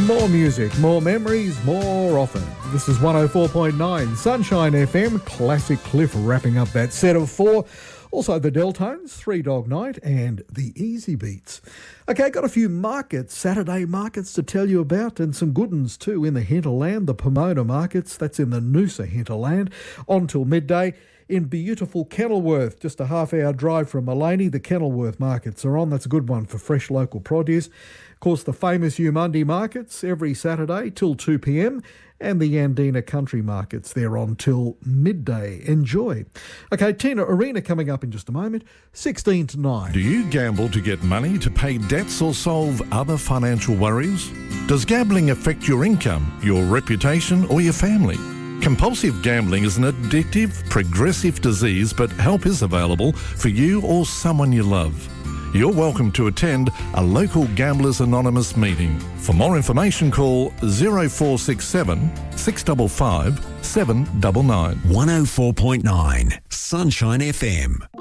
More music, more memories, more often. This is 104.9 Sunshine FM. Classic Cliff wrapping up that set of four. Also the Deltones, Three Dog Night and the Easy Beats. Okay, got a few markets, Saturday markets to tell you about, and some good ones too in the hinterland, the Pomona markets. That's in the Noosa hinterland. On till midday. In beautiful Kenilworth, just a half-hour drive from Maleny, the Kenilworth markets are on. That's a good one for fresh local produce. Of course, the famous Umundi markets every Saturday till 2 p.m, and the Yandina Country markets, they're on till midday. Enjoy. Okay, Tina Arena coming up in just a moment, 16 to 9. Do you gamble to get money to pay debts or solve other financial worries? Does gambling affect your income, your reputation, or your family? Compulsive gambling is an addictive, progressive disease, but help is available for you or someone you love. You're welcome to attend a local Gamblers Anonymous meeting. For more information, call 0467 655 799. 104.9 Sunshine FM.